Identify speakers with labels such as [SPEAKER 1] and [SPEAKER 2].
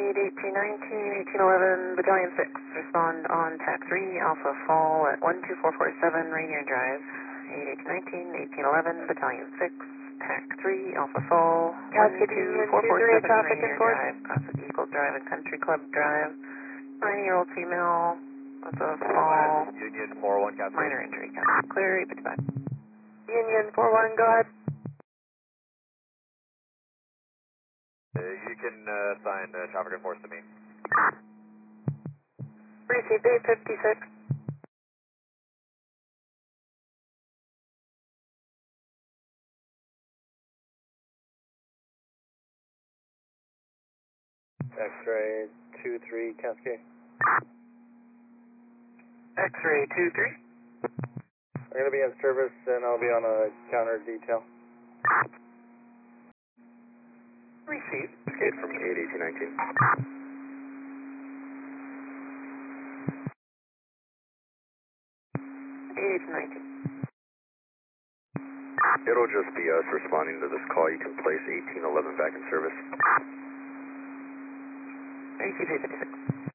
[SPEAKER 1] 1811, Battalion 6, respond on TAC 3, Alpha Fall at 12447 Rainier Drive. 1811, Battalion 6, TAC 3, Alpha Fall, 12447 Rainier Drive, Classic Eagle Drive and Country Club Drive. 9-year-old female with a fall,
[SPEAKER 2] Union 4-1, Captain.
[SPEAKER 1] minor injury, Captain. Clear, 855.
[SPEAKER 3] Union 4-1, go ahead.
[SPEAKER 2] You can assign traffic enforce to me.
[SPEAKER 3] Received 856.
[SPEAKER 4] X-ray 2-3, Cascade.
[SPEAKER 1] X-ray 2-3.
[SPEAKER 4] I'm going to be in service and I'll be on a counter detail.
[SPEAKER 1] Received.
[SPEAKER 2] Escape from 1819. It'll just be us responding to this call. You can place 1811 back in service.
[SPEAKER 1] Received 856.